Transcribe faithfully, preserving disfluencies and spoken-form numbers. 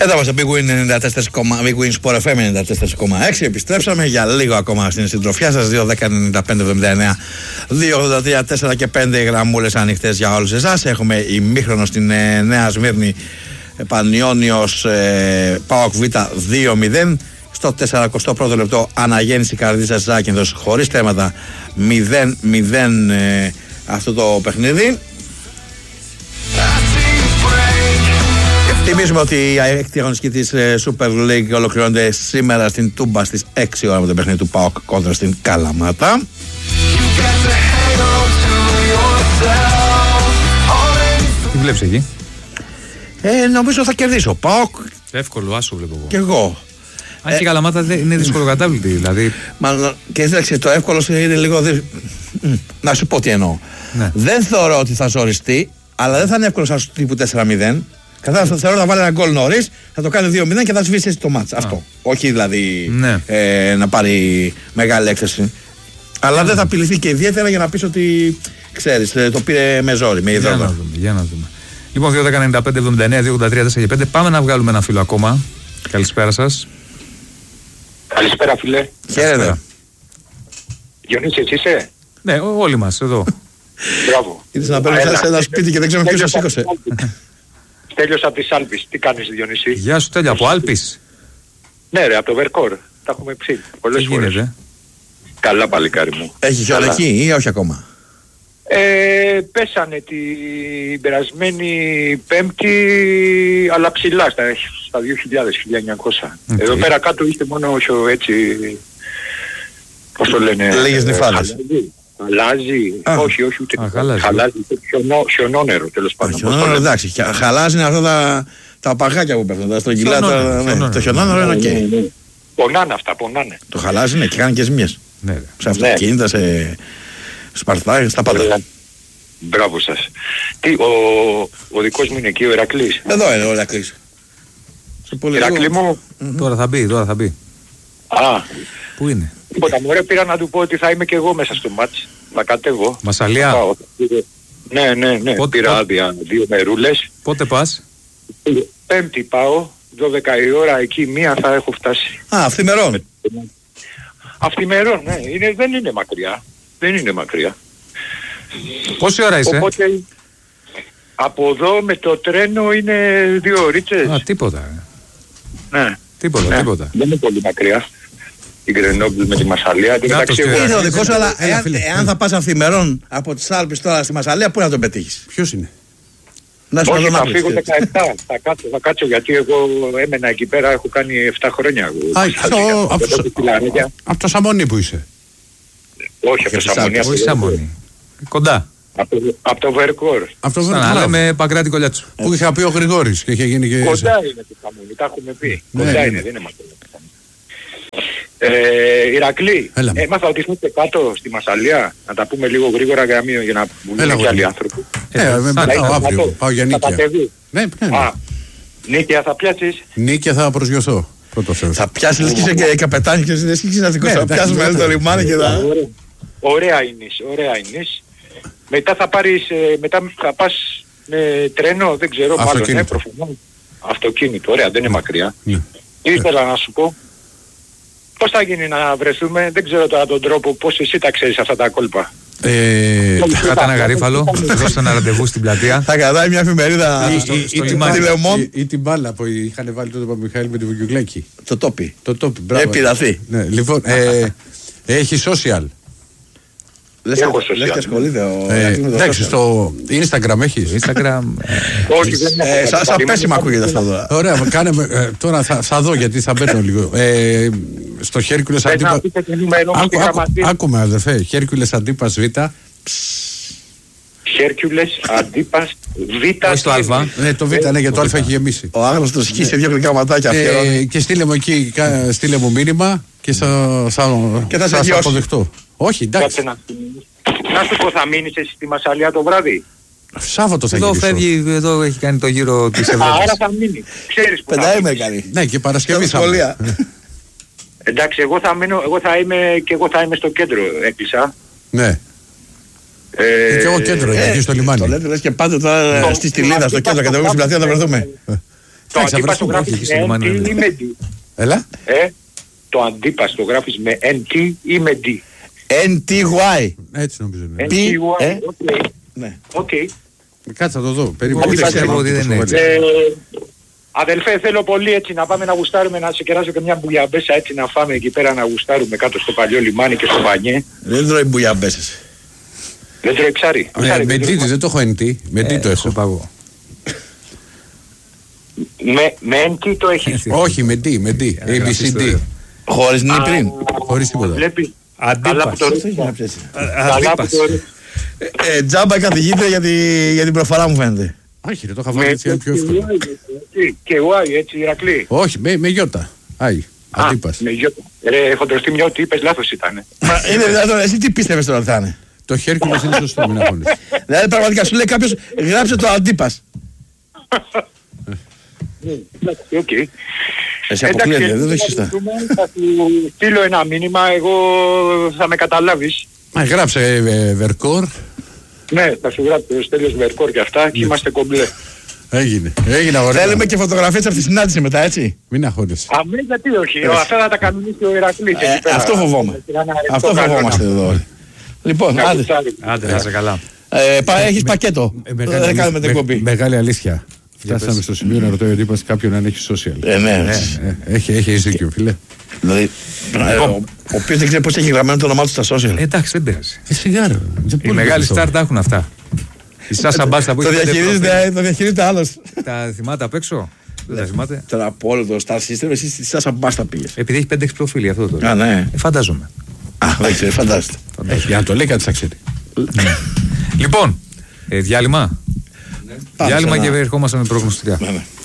Εδώ είμαστε, Big Win ενενήντα τέσσερα, Big Win Sport εφ εμ ενενήντα τέσσερα κόμμα έξι. Επιστρέψαμε για λίγο ακόμα στην συντροφιά σας. δύο δέκα ενενήντα πέντε εβδομήντα εννέα δύο ογδόντα τρία τέσσερα και πέντε γραμμούλες ανοιχτές για όλους εσάς. Έχουμε ημίχρονο στην ε, Νέα Σμύρνη, Πανιόνιος ε, ΠΑΟΚ Β δύο μηδέν. Στο σαραντά πρώτο λεπτό Αναγέννηση Καρδίτσας Ζάκυνθος χωρίς θέματα μηδέν μηδέν ε, αυτό το παιχνίδι. Θυμίζουμε ότι η έκτη αγωνιστική της Super League ολοκληρώνεται σήμερα στην Τούμπα στις έξι ώρα με το παιχνίδι του ΠΑΟΚ κόντρα στην Καλαμάτα. Τι βλέπεις εκεί? Ε, νομίζω θα κερδίσω. ΠΑΟΚ. Εύκολο, άσο βλέπω εγώ. Κι εγώ. Αν και η Καλαμάτα είναι δυσκολοκατάβλητη, δηλαδή. Μα και εντάξει, το εύκολο είναι λίγο. Δυ... Να σου πω τι εννοώ. Ναι. Δεν θεωρώ ότι θα ζοριστεί, αλλά δεν θα είναι εύκολο σαν σου τύπου τέσσερα μηδέν. Καθώς θεωρώ να βάλει ένα γκολ νωρίς, θα το κάνει δύο μηδέν και θα σβήσει το μάτς. Αυτό. Όχι δηλαδή ναι. ε, να πάρει μεγάλη έκθεση. Αλλά ναι. δεν θα απειληθεί και ιδιαίτερα για να πεις ότι ξέρεις, το πήρε με ζόρι, με υδρότα. Για να δούμε. Για να δούμε. Λοιπόν, δύο δέκα ενενήντα πέντε εβδομήντα εννέα δύο ογδόντα τρία τέσσερα και πέντε. Πάμε να βγάλουμε ένα φίλο ακόμα. Καλησπέρα σας. Καλησπέρα, φίλε. Χαίρετε. Διονύση, εσύ είσαι? Ναι, ό, όλοι μας εδώ. Μπράβο. Είδες να παίρνεις σε ένα σπίτι και δεν ξέρουμε ποιος το σήκωσε. Στέλιος από τις Άλπεις. Τι κάνεις, Διονύση? Γεια σου, Στέλιο, από Άλπεις. Ναι, ρε, από το Βερκόρ. Τα έχουμε ψήσει πολλές φορές. Γίνεται? Καλά, παλικάρι μου. Έχει χιόνι εκεί ή όχι ακόμα? Ε, πέσανε την περασμένη Πέμπτη, αλλά ψηλά στα, στα δύο χιλιάδες, χίλια εννιακόσια. Okay. Εδώ πέρα κάτω είστε μόνο όσο έτσι, πώς το λένε, λίγες νυφάδες. Χαλάζει, όχι, όχι, ούτε Α, χαλάζει, χαλάζει χιονό, χιονόνερο, τέλος πάντων. Χιονόνερο, εντάξει, χαλάζει είναι αυτά τα, τα παγάκια που πέφτουν, τα στρογγυλά, ναι, το χιονόνερο είναι οκ. Okay. Πονάνε αυτά, πονάνε. Το χαλάζει, ναι, και κάνει και ζημιές. Ναι, σε αυτοκίνητα, σε σπαρτάκια, στα πάντα. Μπράβο σας. Τι, ο, ο δικός μου είναι εκεί, ο Ηρακλής. Εδώ είναι ο Ηρακλής. Ηρακλή μου. Mm-hmm. Τώρα θα μπει, τώρα θα μπει. Α. Πού είναι? Τίποτα, μωρέ, πήρα να του πω ότι θα είμαι και εγώ μέσα στο μάτς. Να κατέβω. Μασαλιά. Ναι, ναι, ναι. Πότε, πήρα άδεια δύο μερούλες. Πότε πας? Πέμπτη πάω. δώδεκα η ώρα εκεί, μία θα έχω φτάσει. Α, αυθημερών. Αυθημερών, ναι. Είναι, δεν είναι μακριά. Δεν είναι μακριά. Πόση ώρα είσαι? Οπότε, από εδώ με το τρένο είναι δύο ωρίτσες. Α, τίποτα. Ναι. Τίποτα, ναι. τίποτα. Δεν είναι πολύ μακριά. Την Γκρενόμπιλ με τη Μασσαλία. Είναι ο δικός σου, αλλά εάν, εάν θα πας αυθημερών από τις Άλπεις τώρα στη Μασσαλία, πού να τον πετύχεις? Ποιος είναι? Να όχι, θα φύγω δεκαεπτά. θα, κάτσω, θα κάτσω γιατί εγώ έμενα εκεί πέρα, έχω κάνει επτά χρόνια. Α, από το Σαμονί που είσαι? Όχι, από το Σαμονί. Όχι Σαμονί. Κοντά. Από το Βερκόρ. Από το Βερκόρ. Αλλά με Παγκράτη Κολιάτσου. Που είχε πει ο Γρηγόρης και είχε γίνει και... Κοντά είναι το Σαμονί, τα έχουμε πει. Κοντά είναι, δεν είναι μακριά. Ε, Ηρακλή, έμαθα ότι είστε κάτω στη Μασσαλία. Να τα πούμε λίγο γρήγορα για, μη, για να μπουν και άλλοι άνθρωποι. Ε, ε, πάω αύριο, πάω για Νίκαια. Ναι, ναι, ναι. Α, Νίκαια θα πιάσεις? Νίκαια θα προσγειωθώ. Θα πιάσεις λες και καπετάνι και δεν έχεις να δικός, θα πιάσεις με το λιμάνι και θα... Ωραία είναι, ωραία είναι. Μετά θα πάρεις, μετά θα πας με τρένο, δεν ξέρω, μάλλον, ναι, προφανώς. Αυτοκίνητο, ωραία, δεν είναι μακριά. Ήθελα να σου πω. Πώς θα γίνει να βρεθούμε, δεν ξέρω τώρα τον τρόπο, πώς εσύ τα ξέρεις αυτά τα κόλπα. Ε, Κάτα ένα γαρίφαλο, δώστε ένα ραντεβού στην πλατεία. Θα κρατάει μια εφημερίδα στο λιμάνι Λεμόν. Ή την μπάλα που είχαν βάλει τότε ο Παπαμιχαήλ με τη Βουγιουκλέκη. Το τόπι. Το τόπι, μπράβο. Επιδαθεί. Λοιπόν, έχει social. Λες και ασχολείται ο... Εντάξει, στο Instagram έχεις? Instagram... Όχι, δεν είναι. Σαν πέσιμα ακούγεται αυτό τώρα. Ωραία, κάνε, τώρα θα δω γιατί θα μπαίνω λίγο. Στο Χέρκουλες Αντίπας... Άκουμε αδερφέ, Χέρκουλες Αντίπας Β. Χέρκουλες Αντίπας Β. Όχι το Α. Ναι, το Β, ναι, γιατί το Α έχει γεμίσει. Ο άγνωστος χ σε δύο γλυκά ματάκια. Και στείλε μου εκεί, στείλε μου μήνυμα και θα σε αποδεχτώ. Όχι, εντάξει. Να σου πω, θα μείνεις εσύ στη Μασσαλία το βράδυ? Σάββατο θα εδώ γυρίσω. Φεύγει, εδώ έχει κάνει το γύρο της Ευρώπης. Άρα θα μείνει. Ξέρεις που θα μείνει. Ναι, και Παρασκευή θα μείνει. Εντάξει, εγώ θα μείνω, εγώ θα είμαι και εγώ θα είμαι στο κέντρο, έκλεισα. Ναι. Ε, και εγώ κέντρο, ε, εκεί στο λιμάνι. Το λέτε, λες και πάτε τώρα στη Στυλίδα, στο κέντρο, κατεβούμε στην πλατεία να βρεθούμε. Το αντίπας το γράφεις με εν τι ή με D? Έλα. Ε, το αντίπας το γράφεις με εν τι ή με D? εν τι γουάι. Έτσι νομίζω είναι. εν τι γουάι, οκ. Ναι. Οκ. Κάτσε να το δω. Περίμενε. Ούτε ξέρω ότι δεν είναι έτσι. Ε, αδελφέ, θέλω πολύ έτσι να πάμε να γουστάρουμε, να σε κεράσω και μια μπουλιαμπέσα έτσι να φάμε εκεί πέρα να γουστάρουμε κάτω στο παλιό λιμάνι και στο μπανιέ. Δεν τρώει μπουλιαμπέσες. Δεν τρώει ψάρι. Ε, με D δεν το έχω εν τι. Με D το έχω. Παγώ. Με, με εν τι το έχεις? Όχι, με D, με D. έι μπι σι ντι. Χωρίς νύπριν. Χωρίς τίποτα. Βλέπει. Αντίπας. Αντίπας. Ε, τζάμπα καθηγήτρια για, τη, για την προφορά μου φαίνεται. Όχι, το είχα βάλει έτσι πιο εύκολο. Και Ουάι, έτσι, Ηρακλή. Όχι, με, με γιώτα. Άι, αντίπας. Με γιώτα. Ρε, έχω τροστεί μια ότι είπες λάθος ήταν. Είναι δυνατόν, εσύ τι πίστευες τώρα ότι θα είναι? Το Χέρκουλες είναι σωστό, μην αγχώνεσαι. Δηλαδή πραγματικά σου λέει κάποιος γράψε το αντίπας. Οκ. Εσύ αποκλείεται, δεν το έχεις σωστά. Θα σου στείλω ένα μήνυμα, εγώ θα με καταλάβεις. Μα γράψε Βερκόρ. Ναι, θα σου γράψω ο Στέλιος Βερκόρ και αυτά και είμαστε κομπλέ. Έγινε, έγινε αγορά. Θέλουμε και φωτογραφίες από τη συνάντηση μετά, έτσι. Μην αγχώνεσαι. Αμέ, γιατί όχι, αυτά θα τα κανονίσει ο Ηρακλής. Αυτό φοβόμαι. Αυτό φοβόμαστε εδώ. Λοιπόν, άντε. Άντε, να είσαι καλά. Έχεις πακέτο. Δεν κάνουμε την κομπή. Μεγάλη αλήθεια. Φτάσαμε στο σημείο να ρωτώ γιατί είπα κάποιον αν έχει social. Ε, ναι. Έχει, έχει δίκιο, φίλε. Δηλαδή, ο οποίος δεν ξέρει πώς έχει γραμμένο το όνομά του στα social. Εντάξει, δεν πειράζει. Ε, σιγάρα. Οι μεγάλοι στάρ τα έχουν αυτά. Η Σάσα Μπάστα που το διαχειρίζεται άλλος. Τα θυμάται απ' έξω. Δεν τα θυμάται. Τώρα από όλο το Star System, εσύ στη Σάσα Μπάστα πήγες. Επειδή έχει πέντε έξι προφίλ αυτό το. Α, ναι. Φαντάζομαι. Α, δεν ξέρω, φαντάζεται. Για να το λέει κάτι θα ξέρει. Λοιπόν, διάλειμμα. Διάλειμμα και ερχόμαστε με προγνωστικά.